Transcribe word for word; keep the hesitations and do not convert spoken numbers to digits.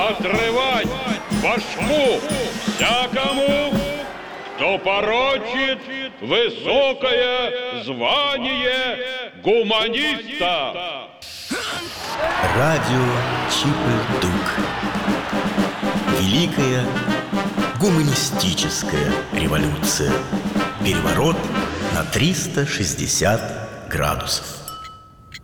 отрывать башку всякому, кто порочит высокое звание гуманиста. Радио Чип и Дук. Великая гуманистическая революция. Переворот на триста шестьдесят градусов.